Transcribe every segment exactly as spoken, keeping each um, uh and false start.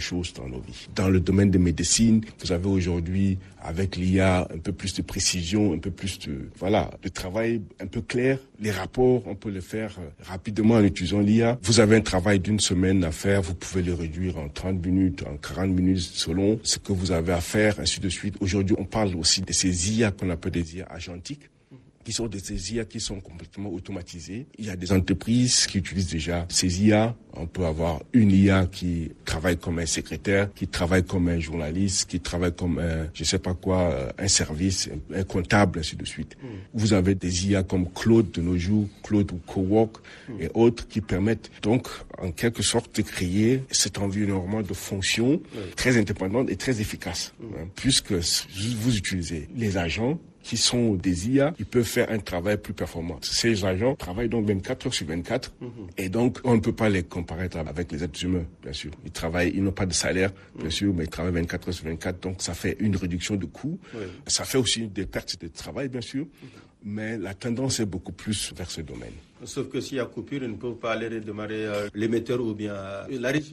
choses dans nos vies. Dans le domaine de médecine, vous avez aujourd'hui, avec l'I A, un peu plus de précision, un peu plus de, voilà, de travail un peu clair. Les rapports, on peut les faire rapidement en utilisant l'I A. Vous avez un travail d'une semaine à faire, vous pouvez le réduire en trente minutes, en quarante minutes, selon ce que vous avez à faire, ainsi de suite. Aujourd'hui, on parle aussi de ces I A qu'on appelle des I A agentiques, qui sont des I A qui sont complètement automatisées. Il y a des entreprises qui utilisent déjà ces I A. On peut avoir une I A qui travaille comme un secrétaire, qui travaille comme un journaliste, qui travaille comme un, je sais pas quoi, un service, un comptable, ainsi de suite. Mm. Vous avez des I A comme Claude de nos jours, Claude ou Cowork mm. et autres qui permettent donc, en quelque sorte, de créer cet environnement de fonction mm. très indépendante et très efficace. Mm. Hein, puisque vous utilisez les agents qui sont des I A, ils peuvent faire un travail plus performant. Ces agents travaillent donc vingt-quatre heures sur vingt-quatre, mm-hmm. et donc on ne peut pas les comparer avec les êtres humains, bien sûr. Ils travaillent, ils n'ont pas de salaire, bien mm-hmm. sûr, mais ils travaillent vingt-quatre heures sur vingt-quatre, donc ça fait une réduction de coûts. Oui. Ça fait aussi des pertes de travail, bien sûr, mm-hmm. mais la tendance est beaucoup plus vers ce domaine. Sauf que s'il y a coupure, ils ne peuvent pas aller redémarrer euh, l'émetteur ou bien euh, la régie.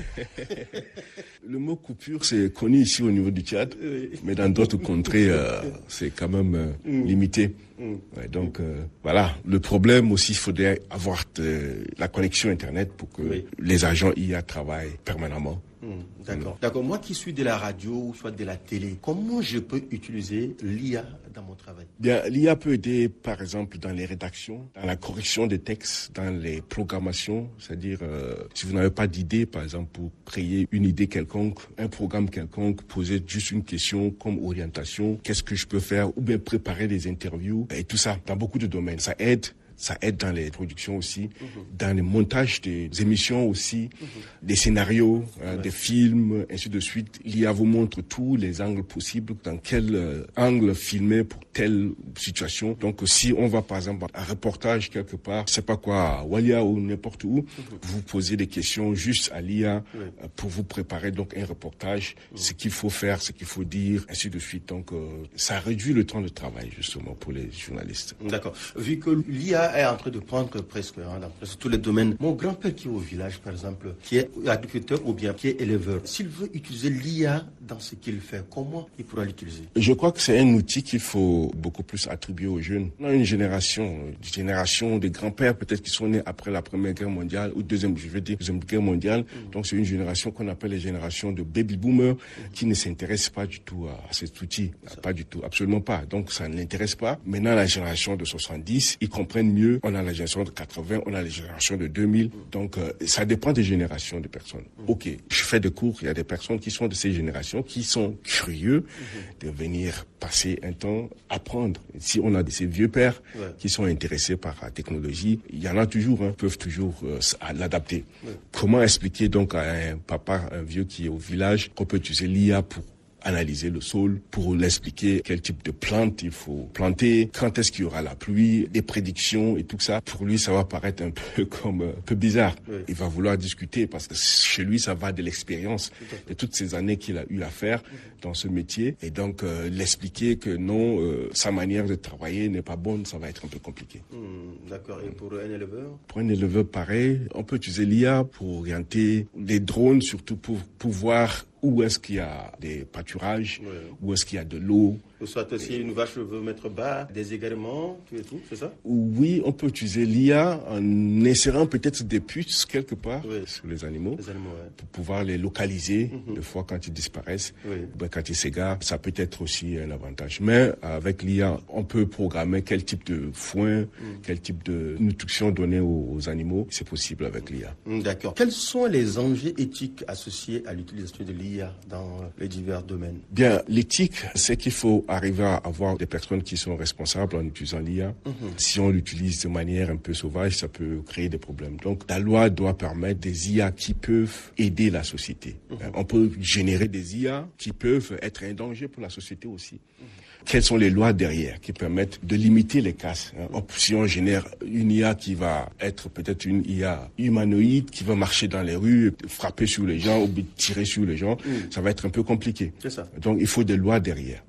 Le mot coupure, c'est connu ici au niveau du Tchad, oui. mais dans d'autres contrées, euh, c'est quand même euh, mm. limité. Mm. Ouais, donc euh, voilà, le problème aussi, il faudrait avoir de, la connexion Internet pour que oui. les agents I A travaillent permanemment. Mmh, d'accord. Mmh. D'accord. Moi qui suis de la radio ou soit de la télé, comment je peux utiliser l'I A dans mon travail? Bien, l'I A peut aider, par exemple, dans les rédactions, dans la correction des textes, dans les programmations. C'est-à-dire, euh, si vous n'avez pas d'idée, par exemple, pour créer une idée quelconque, un programme quelconque, poser juste une question comme orientation, qu'est-ce que je peux faire, ou bien préparer des interviews, et tout ça, dans beaucoup de domaines. Ça aide. Ça aide dans les productions aussi, mmh. dans le montage des émissions aussi, mmh. des scénarios, euh, ouais. des films, ainsi de suite. L'I A vous montre tous les angles possibles, dans quel euh, angle filmer pour telle situation. Donc si on va par exemple à un reportage quelque part, je sais pas quoi, à Walia ou n'importe où, mmh. vous posez des questions juste à l'I A oui. euh, pour vous préparer donc un reportage, mmh. ce qu'il faut faire, ce qu'il faut dire, ainsi de suite. Donc euh, ça réduit le temps de travail justement pour les journalistes. D'accord. Vu que l'I A est en train de prendre presque hein, dans presque tous les domaines. Mon grand-père qui est au village, par exemple, qui est agriculteur ou bien qui est éleveur, s'il veut utiliser l'I A dans ce qu'il fait, comment il pourra l'utiliser? Je crois que c'est un outil qu'il faut beaucoup plus attribuer aux jeunes. On a une génération, une génération de grands-pères peut-être qui sont nés après la Première Guerre mondiale ou deuxième, je veux dire, deuxième Guerre mondiale. Mmh. Donc c'est une génération qu'on appelle les générations de baby-boomers mmh. qui ne s'intéressent pas du tout à cet outil. Pas du tout, absolument pas. Donc ça ne l'intéresse pas. Maintenant, la génération de soixante-dix, ils comprennent mieux. On a la génération de quatre-vingts, on a la génération de deux mille. Donc, euh, ça dépend des générations de personnes. OK, je fais des cours, il y a des personnes qui sont de ces générations, qui sont curieux mm-hmm. de venir passer un temps, apprendre. Si on a ces vieux pères ouais. qui sont intéressés par la technologie, il y en a toujours, hein, peuvent toujours euh, l'adapter. Ouais. Comment expliquer donc à un papa, un vieux qui est au village, qu'on peut utiliser l'I A pour analyser le sol, pour l'expliquer quel type de plante il faut planter, quand est-ce qu'il y aura la pluie, des prédictions et tout ça. Pour lui, ça va paraître un peu comme un peu bizarre. Oui. Il va vouloir discuter parce que chez lui, ça va de l'expérience de toutes ces années qu'il a eu à faire dans ce métier. Et donc, euh, l'expliquer que non, euh, sa manière de travailler n'est pas bonne, ça va être un peu compliqué. Mmh, d'accord. Et pour un éleveur? Pour un éleveur, pareil. On peut utiliser l'I A pour orienter les drones, surtout pour pouvoir où est-ce qu'il y a des pâturages, oui. où est-ce qu'il y a de l'eau. Ou soit si une vache veut mettre bas, des égarements, tout et tout, c'est ça? Oui, on peut utiliser l'I A en insérant peut-être des puces quelque part oui. sur les animaux, les animaux ouais. pour pouvoir les localiser, mm-hmm. des fois quand ils disparaissent, oui. ben, quand ils s'égarent, ça peut être aussi un avantage. Mais avec l'I A, on peut programmer quel type de foin, mm. quel type de nutrition donner aux, aux animaux, c'est possible avec l'I A. Mm, d'accord. Quels sont les enjeux éthiques associés à l'utilisation de l'I A dans les divers domaines? Bien, l'éthique, c'est qu'il faut arriver à avoir des personnes qui sont responsables en utilisant l'I A. Mm-hmm. Si on l'utilise de manière un peu sauvage, ça peut créer des problèmes. Donc, la loi doit permettre des I A qui peuvent aider la société. Mm-hmm. On peut générer des I A qui peuvent être un danger pour la société aussi. Mm-hmm. Quelles sont les lois derrière qui permettent de limiter les casses? Si on génère une I A qui va être peut-être une I A humanoïde, qui va marcher dans les rues, frapper sur les gens ou tirer sur les gens, mm. ça va être un peu compliqué. C'est ça. Donc il faut des lois derrière. Donc mm-hmm. euh,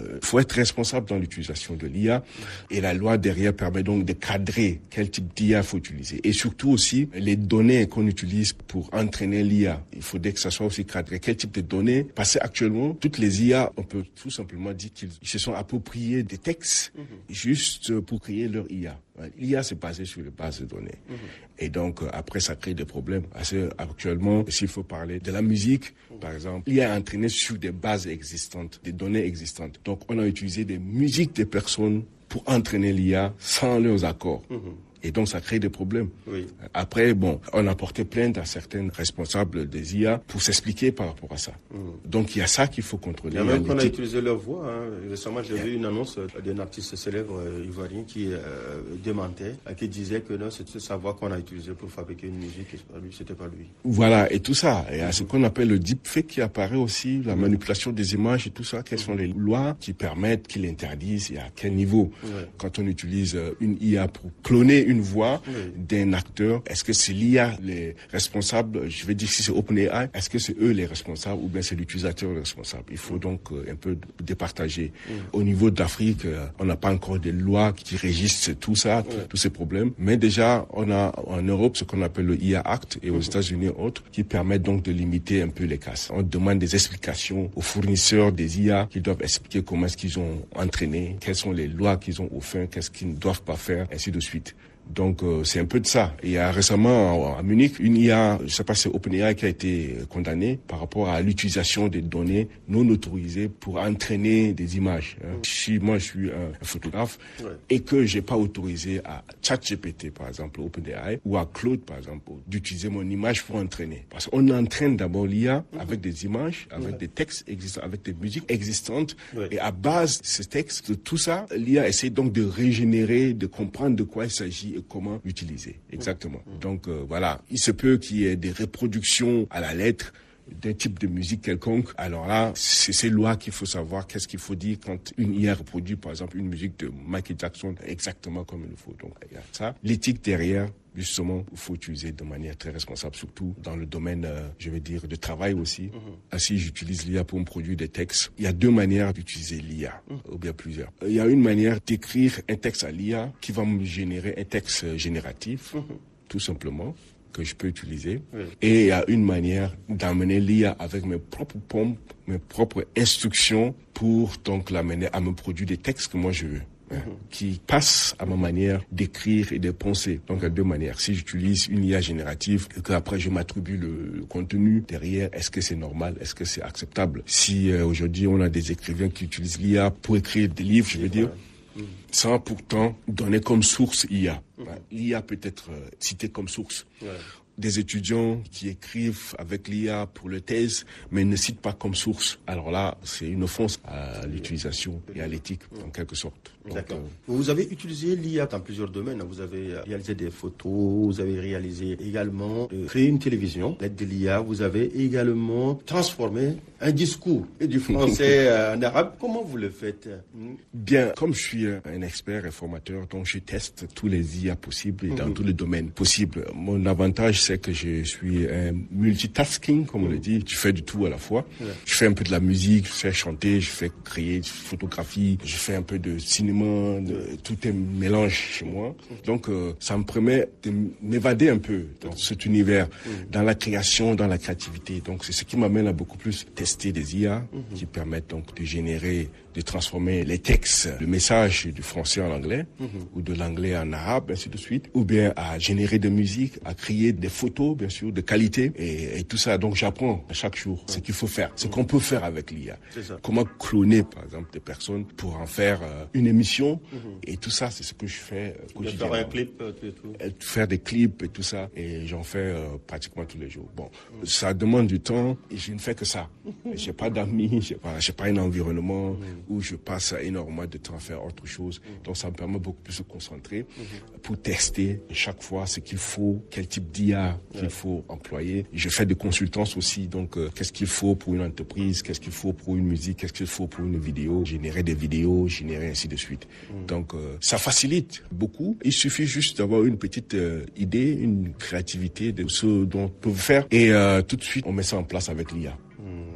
euh, faut être responsable dans l'utilisation de l'I A et la loi derrière permet donc de cadrer quel type d'I A faut utiliser et surtout aussi les données qu'on utilise pour entraîner l'I A. Il faudrait que ça soit aussi cadré. Quel type de données? Parce qu'actuellement, toutes les I A, on peut tout simplement dire qu'ils se sont appropriés des textes mm-hmm. juste pour créer leur I A. L'I A, c'est basé sur les bases de données. Mmh. Et donc, euh, après, ça crée des problèmes. Parce que, actuellement, s'il faut parler de la musique, mmh. par exemple, l'I A est entraîné sur des bases existantes, des données existantes. Donc, on a utilisé des musiques des personnes pour entraîner l'I A sans leurs accords. Mmh. Et donc, ça crée des problèmes. Oui. Après, bon, on a porté plainte à certains responsables des I A pour s'expliquer par rapport à ça. Mmh. Donc, il y a ça qu'il faut contrôler. Il y a même qu'on a utilisé leur voix. Hein. Récemment, j'ai yeah. vu une annonce d'un artiste célèbre euh, ivoirien qui euh, démentait, euh, qui disait que non, c'était sa voix qu'on a utilisée pour fabriquer une musique. Et c'était pas lui. C'était pas lui. Voilà, et tout ça. Il y a mmh. ce qu'on appelle le deepfake qui apparaît aussi, la mmh. manipulation des images et tout ça. Quelles mmh. sont les lois qui permettent, qui l'interdisent et à quel niveau? Mmh. Quand on utilise une I A pour cloner une voix oui. d'un acteur, est-ce que c'est l'I A les responsables? Je vais dire si c'est OpenAI, est-ce que c'est eux les responsables ou bien c'est l'utilisateur le responsable? Il faut donc euh, un peu départager. Oui. Au niveau d'Afrique, euh, on n'a pas encore de lois qui régissent tout ça, oui. tous ces problèmes. Mais déjà, on a en Europe ce qu'on appelle le I A Act et aux oui. États-Unis et autres qui permettent donc de limiter un peu les casses. On demande des explications aux fournisseurs des I A qui doivent expliquer comment est-ce qu'ils ont entraîné, quelles sont les lois qu'ils ont au fin, qu'est-ce qu'ils ne doivent pas faire, ainsi de suite. Donc euh, c'est un peu de ça. Il y a récemment à Munich une I A, je sais pas si c'est OpenAI qui a été condamnée par rapport à l'utilisation des données non autorisées pour entraîner des images. Hein. Mmh. Si moi je suis un, un photographe ouais. et que j'ai pas autorisé à ChatGPT par exemple, OpenAI ou à Claude par exemple d'utiliser mon image pour entraîner. Parce qu'on entraîne d'abord l'I A mmh. avec des images, avec ouais. des textes existants, avec des musiques existantes ouais. et à base de ces textes, de tout ça, l'I A essaie donc de régénérer, de comprendre de quoi il s'agit. Comment l'utiliser exactement. Mmh. Donc euh, voilà, il se peut qu'il y ait des reproductions à la lettre d'un type de musique quelconque. Alors là, c'est ces lois qu'il faut savoir, qu'est-ce qu'il faut dire quand une I A reproduit par exemple une musique de Michael Jackson exactement comme il le faut. Donc il y a ça. L'éthique derrière, justement, il faut utiliser de manière très responsable, surtout dans le domaine, euh, je vais dire, de travail aussi. Mm-hmm. Si j'utilise l'I A pour me produire des textes, il y a deux manières d'utiliser l'I A, mm-hmm. ou bien plusieurs. Il y a une manière d'écrire un texte à l'I A qui va me générer un texte génératif, mm-hmm. tout simplement, que je peux utiliser. Oui. Et il y a une manière d'amener l'I A avec mes propres pompes, mes propres instructions pour donc l'amener à me produire des textes que moi je veux. Hein, mm-hmm. qui passe à ma manière d'écrire et de penser. Donc, il y a deux manières. Si j'utilise une I A générative et qu'après je m'attribue le, le contenu derrière, est-ce que c'est normal? Est-ce que c'est acceptable? Si euh, aujourd'hui on a des écrivains qui utilisent l'I A pour écrire des livres, je veux dire, mm-hmm. sans pourtant donner comme source I A. Mm-hmm. Hein, l'I A peut être euh, citée comme source. Ouais. Des étudiants qui écrivent avec l'I A pour le thèse, mais ne citent pas comme source. Alors là, c'est une offense à l'utilisation et à l'éthique, en quelque sorte. Donc, D'accord. Euh... Vous avez utilisé l'I A dans plusieurs domaines. Vous avez réalisé des photos, vous avez réalisé également, euh, créé une télévision. L'aide de l'I A, vous avez également transformé un discours du français en arabe. Comment vous le faites? Bien, comme je suis un expert et formateur, donc je teste tous les I A possibles et dans mmh. tous les domaines possibles. Mon avantage, c'est que je suis un multitasking, comme on le dit. Je fais du tout à la fois. Ouais. Je fais un peu de la musique, je fais chanter, je fais créer, je photographie, je fais un peu de cinéma, de, ouais. tout est mélange chez moi. Donc, euh, ça me permet de m'évader un peu dans cet univers, mmh. dans la création, dans la créativité. Donc, c'est ce qui m'amène à beaucoup plus tester des I A mmh. qui permettent donc de générer, de transformer les textes, le message du français en anglais mmh. ou de l'anglais en arabe, ainsi de suite, ou bien à générer de musique, à créer des photos, bien sûr, de qualité et, et tout ça. Donc, j'apprends à chaque jour ce qu'il faut faire, ce qu'on peut faire avec l'I A. Comment cloner, par exemple, des personnes pour en faire euh, une émission mmh. et tout ça, c'est ce que je fais euh, quotidiennement. Faire un clip euh, et tout. Et faire des clips et tout ça et j'en fais euh, pratiquement tous les jours. Bon, mmh. ça demande du temps et je ne fais que ça. Mmh. J'ai pas d'amis, j'ai pas, j'ai pas un environnement mmh. où je passe énormément de temps à faire autre chose. Mmh. Donc, ça me permet beaucoup plus de se concentrer mmh. pour tester chaque fois ce qu'il faut, quel type d'I A qu'il ouais. faut employer. Je fais des consultances aussi, donc euh, qu'est-ce qu'il faut pour une entreprise, qu'est-ce qu'il faut pour une musique, qu'est-ce qu'il faut pour une vidéo, générer des vidéos, générer ainsi de suite. Mm. Donc euh, ça facilite beaucoup. Il suffit juste d'avoir une petite euh, idée, une créativité de ce dont on peut faire et euh, tout de suite on met ça en place avec l'I A. Mm.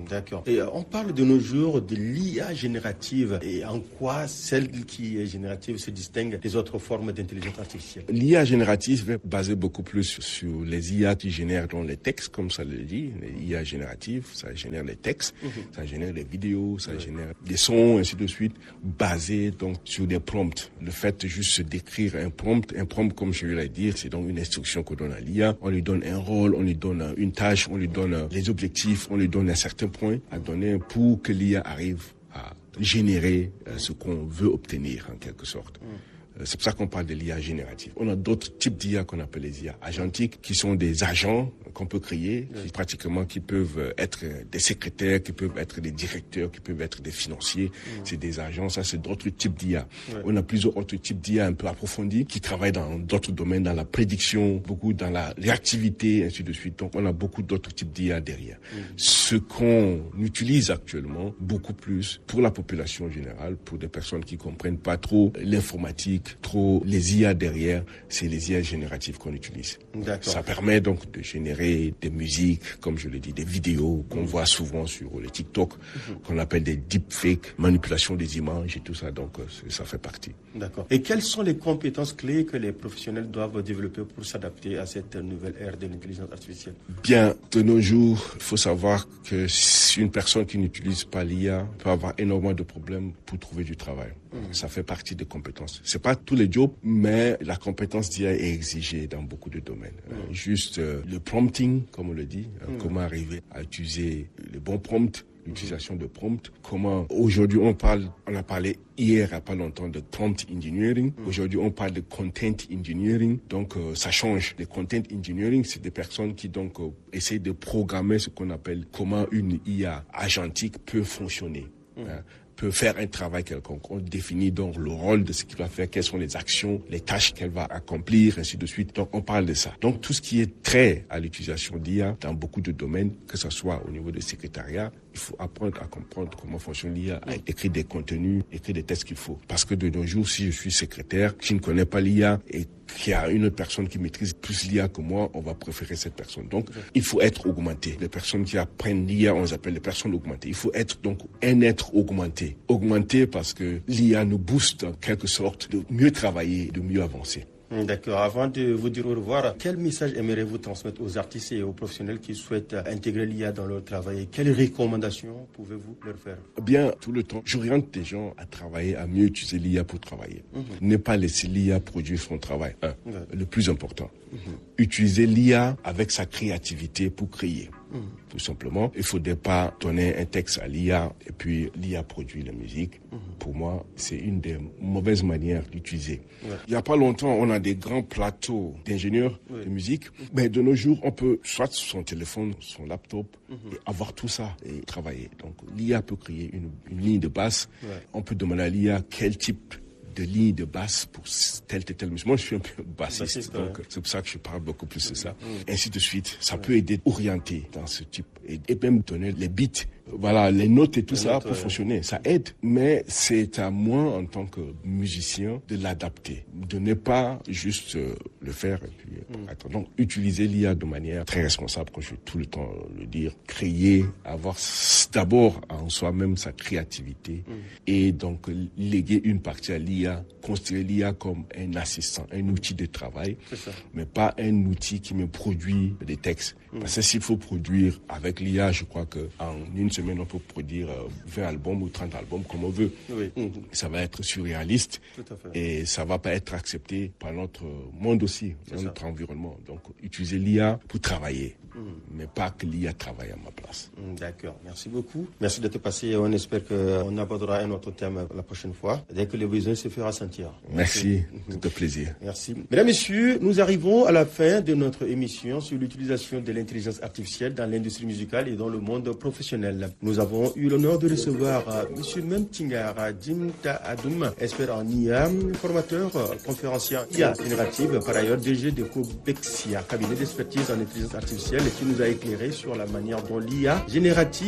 D'accord. Et on parle de nos jours de l'I A générative. Et en quoi celle qui est générative se distingue des autres formes d'intelligence artificielle? L'I A générative est basée beaucoup plus sur les I A qui génèrent dans les textes, comme ça le dit. Les I A génératives, ça génère les textes, mm-hmm. ça génère les vidéos, ça oui. génère des sons, ainsi de suite, basés donc sur des prompts. Le fait de juste d'écrire un prompt, un prompt, comme je vais le dire, c'est donc une instruction qu'on donne à l'I A. On lui donne un rôle, on lui donne une tâche, on lui donne les objectifs, on lui donne un certain point à donner pour que l'I A arrive à générer ce qu'on veut obtenir, en quelque sorte. Mm. C'est pour ça qu'on parle de l'I A générative. On a d'autres types d'I A qu'on appelle les I A agentiques, qui sont des agents qu'on peut créer, oui. qui, pratiquement qui peuvent être des secrétaires, qui peuvent être des directeurs, qui peuvent être des financiers. Oui. C'est des agents, ça c'est d'autres types d'I A. Oui. On a plusieurs autres types d'I A un peu approfondis, qui travaillent dans d'autres domaines, dans la prédiction, beaucoup dans la réactivité, ainsi de suite. Donc on a beaucoup d'autres types d'I A derrière. Oui. Ce qu'on utilise actuellement, beaucoup plus pour la population générale, pour des personnes qui comprennent pas trop l'informatique, trop les I A derrière, c'est les I A génératives qu'on utilise. D'accord. Ça permet donc de générer des musiques, comme je l'ai dit, des vidéos qu'on mmh. voit souvent sur les TikTok, mmh. qu'on appelle des deepfakes, manipulation des images et tout ça, donc ça fait partie. D'accord. Et quelles sont les compétences clés que les professionnels doivent développer pour s'adapter à cette nouvelle ère de l'intelligence artificielle? Bien, de nos jours, il faut savoir que si une personne qui n'utilise pas l'I A peut avoir énormément de problèmes pour trouver du travail. Mmh. Ça fait partie des compétences. C'est pas tous les jobs, mais la compétence d'I A est exigée dans beaucoup de domaines. Mmh. Euh, juste euh, le prompting, comme on le dit, euh, mmh. comment arriver à utiliser le bon prompt, l'utilisation mmh. de prompt. Comment aujourd'hui on parle, on a parlé hier, il n'y a pas longtemps, de prompt engineering. Mmh. Aujourd'hui on parle de content engineering. Donc euh, ça change. Le content engineering, c'est des personnes qui donc euh, essayent de programmer ce qu'on appelle comment une I A agentique peut fonctionner. Mmh. Hein. peut faire un travail quelconque. On définit donc le rôle de ce qu'il va faire, quelles sont les actions, les tâches qu'elle va accomplir, ainsi de suite. Donc, on parle de ça. Donc, tout ce qui est trait à l'utilisation d'I A dans beaucoup de domaines, que ce soit au niveau du secrétariat, il faut apprendre à comprendre comment fonctionne l'I A, à écrire des contenus, écrire des textes qu'il faut. Parce que de nos jours, si je suis secrétaire, qui ne connaît pas l'I A et qu'il y a une personne qui maîtrise plus l'I A que moi, on va préférer cette personne. Donc, il faut être augmenté. Les personnes qui apprennent l'I A, on les appelle les personnes augmentées. Il faut être donc un être augmenté. Augmenté parce que l'I A nous booste en quelque sorte de mieux travailler, de mieux avancer. D'accord. Avant de vous dire au revoir, quel message aimeriez-vous transmettre aux artistes et aux professionnels qui souhaitent intégrer l'I A dans leur travail? Quelles recommandations pouvez-vous leur faire? Bien, tout le temps, j'oriente des gens à travailler, à mieux utiliser l'I A pour travailler. Mm-hmm. Ne pas laisser l'I A produire son travail. Un, ouais. Le plus important. Mm-hmm. Utiliser l'I A avec sa créativité pour créer. Mmh. Tout simplement, il ne faudrait pas donner un texte à l'I A et puis l'I A produit la musique. Mmh. Pour moi, c'est une des mauvaises manières d'utiliser. Ouais. Il n'y a pas longtemps, on a des grands plateaux d'ingénieurs ouais. de musique, mmh. mais de nos jours, on peut soit sur son téléphone, son laptop, mmh. et avoir tout ça et travailler. Donc, l'I A peut créer une, une ligne de basse. Ouais. On peut demander à l'I A quel type de ligne de basse pour tel, tel, tel. Moi, je suis un peu bassiste, bassiste donc ouais. c'est pour ça que je parle beaucoup plus de ça. Mmh. Ainsi de suite. Ça ouais. peut aider à orienter dans ce type et, et même donner les beats, voilà, les notes et tout les ça notes, pour ouais. fonctionner. Ça aide, mais c'est à moi, en tant que musicien, de l'adapter. De ne pas juste euh, le faire et puis mmh. attendre. Donc, utiliser l'I A de manière très responsable, comme je vais tout le temps le dire. Créer, avoir d'abord en soi-même sa créativité mmh. et donc léguer une partie à l'I A, considérer l'I A comme un assistant, un outil de travail, mais pas un outil qui me produit des textes. Mmh. Parce que s'il faut produire avec l'I A, je crois qu'en une semaine, on peut produire vingt albums ou trente albums comme on veut. Oui. Mmh. Ça va être surréaliste et ça va pas être accepté par notre monde aussi, notre ça. environnement. Donc, utiliser l'I A pour travailler. Mmh. Mais pas que l'I A travaille à ma place. Mmh, d'accord, merci beaucoup. Merci d'être passé. On espère qu'on abordera un autre thème la prochaine fois, dès que le besoin se fera sentir. Merci, merci. Tout un plaisir. Merci. Mesdames, Messieurs, nous arrivons à la fin de notre émission sur l'utilisation de l'intelligence artificielle dans l'industrie musicale et dans le monde professionnel. Nous avons eu l'honneur de recevoir euh, M. Memtingara Jimta Adoum, expert en I A, formateur, euh, conférencier I A générative, par ailleurs D G de Cobexia, cabinet d'expertise en intelligence artificielle, qui nous a éclairé sur la manière dont l'I A générative transforme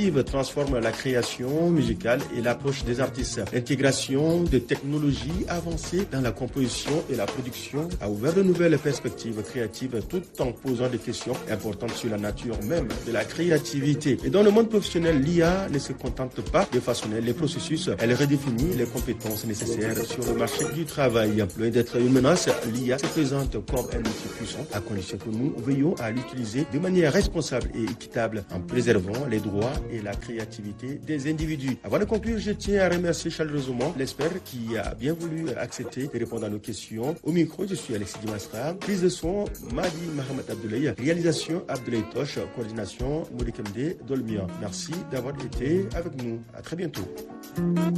transforme la création musicale et l'approche des artistes. L'intégration de technologies avancées dans la composition et la production a ouvert de nouvelles perspectives créatives tout en posant des questions importantes sur la nature même de la créativité. Et dans le monde professionnel, l'I A ne se contente pas de façonner les processus, elle redéfinit les compétences nécessaires sur le marché du travail. Loin d'être une menace, l'I A se présente comme un outil puissant à condition que nous veillons à l'utiliser de manière responsable et équitable en préservant les droits et la créativité des individus. Avant de conclure, je tiens à remercier chaleureusement l'expert qui a bien voulu accepter de répondre à nos questions. Au micro, je suis Alexis Dimastra. Prise de son, Madi Mohamed Abdoulaye. Réalisation, Abdoulaye Toche. Coordination, Moulikemde Dolmia. Merci d'avoir été avec nous. À très bientôt.